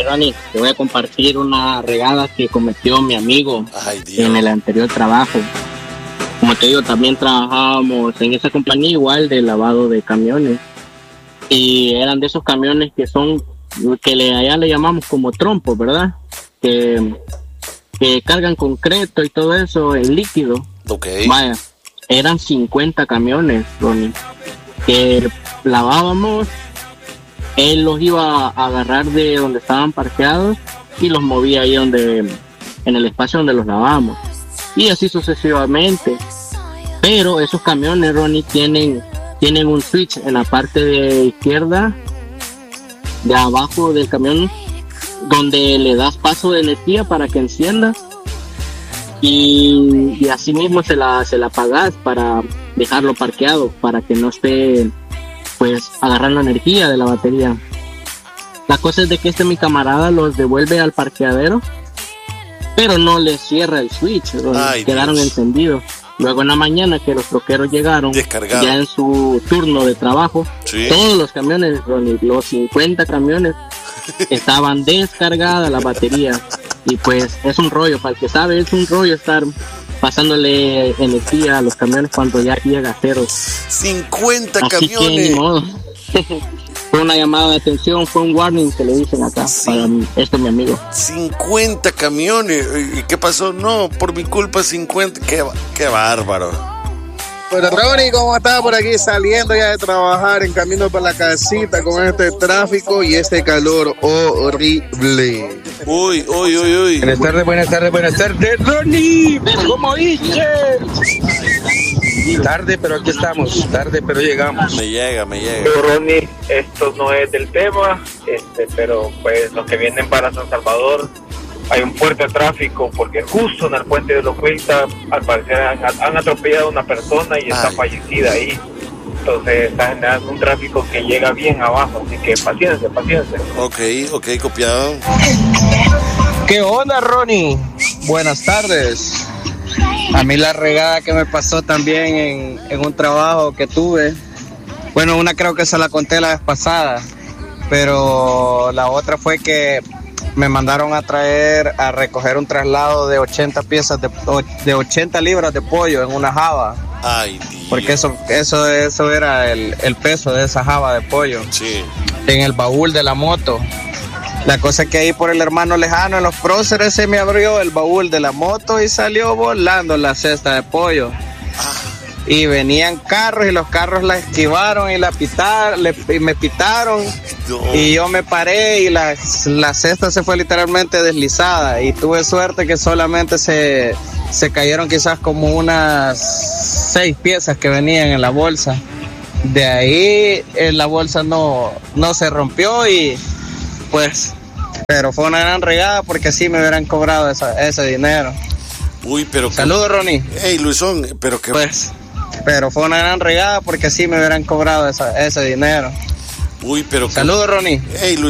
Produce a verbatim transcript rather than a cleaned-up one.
Ronnie, te voy a compartir una regada que cometió mi amigo Ay, Dios. en el anterior trabajo. Como te digo, también trabajábamos en esa compañía igual de lavado de camiones. Y eran de esos camiones que son, que le, allá le llamamos como trompos, ¿verdad? Que, que cargan concreto y todo eso en líquido. Ok. Vaya, eran cincuenta camiones, Ronnie, que lavábamos. Él los iba a agarrar de donde estaban parqueados y los movía ahí donde, en el espacio donde los lavábamos. Y así sucesivamente. Pero esos camiones, Ronnie, tienen, tienen un switch en la parte de izquierda, de abajo del camión, donde le das paso de energía para que encienda. Y, y así mismo se la, se la apagas para dejarlo parqueado, para que no esté pues agarrando energía de la batería. La cosa es de que este mi camarada los devuelve al parqueadero, pero no les cierra el switch. Ay, quedaron Dios. encendidos. Luego en la mañana que los troqueros llegaron, Descargado. ya en su turno de trabajo, ¿Sí? todos los camiones, los cincuenta camiones, estaban descargadas las baterías. Y pues es un rollo, para el que sabe, es un rollo estar pasándole energía a los camiones cuando ya llega a cero. cincuenta Así camiones. Que, ni modo. Fue una llamada de atención, fue un warning que le dicen acá, sí. Para esto mi amigo. cincuenta camiones. ¿Y qué pasó? No, por mi culpa cincuenta. Qué, qué bárbaro. Bueno, Ronnie, ¿cómo está por aquí saliendo ya de trabajar en camino para la casita con este tráfico y este calor horrible? Uy, uy, uy, uy. Buenas tardes, buenas tardes, buenas tardes, Ronnie. ¿Cómo dices? Tarde, pero aquí estamos. Tarde, pero llegamos. Me llega, me llega. Pero Ronnie, esto no es del tema, este, pero pues los que vienen para San Salvador hay un fuerte tráfico porque justo en el puente de los Huilta al parecer han, han atropellado a una persona y está Ay. fallecida ahí. Entonces está generando un tráfico que llega bien abajo, así que paciencia, paciencia. Ok, ok, copiado. ¿Qué onda, Ronnie? Buenas tardes. A mí la regada que me pasó también en, en un trabajo que tuve, bueno, una creo que se la conté la vez pasada, pero la otra fue que me mandaron a traer, a recoger un traslado de ochenta piezas, de, de ochenta libras de pollo en una java. Ay, Dios. Porque eso, eso, eso era el, el peso de esa java de pollo. Sí. En el baúl de la moto. La cosa es que ahí por el hermano lejano en los próceres se me abrió el baúl de la moto y salió volando la cesta de pollo. Ah. Y venían carros y los carros la esquivaron y la pitaron, le, y me pitaron. No. Y yo me paré y la, la cesta se fue literalmente deslizada. Y tuve suerte que solamente se, se cayeron quizás como unas seis piezas que venían en la bolsa. De ahí en la bolsa no, no se rompió y pues, pero fue una gran regada porque así me hubieran cobrado esa, ese dinero. Uy, pero... Saludos, Ronnie. Hey, Luisón, pero que... Pues, pero fue una gran regada porque así me hubieran cobrado esa, ese dinero. Uy, pero... Saludos, Ronnie. Hey, Luis...